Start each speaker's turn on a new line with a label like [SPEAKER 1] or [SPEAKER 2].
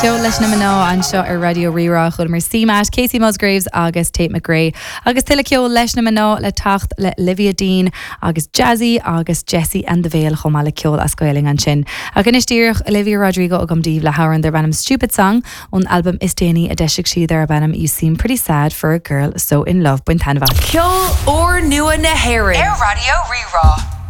[SPEAKER 1] Ceol leis na mná anseo ar Radio Rirá chud mar Seamat, Casey Musgraves agus Tate McRae. Agus tuile ceol leis na mná le tacht le Olivia Dean agus Jazzy agus Jessie and the Veil chomá le ceol as goiling an sin. A gnistíoch Olivia Rodrigo agam díomh le hauran their benam Stupid Song on album Isteni a deisic si there benam You Seem Pretty Sad for a Girl So in Love buin tanfa.
[SPEAKER 2] Ceol or nua na Heron.
[SPEAKER 3] Air Radio Rirá.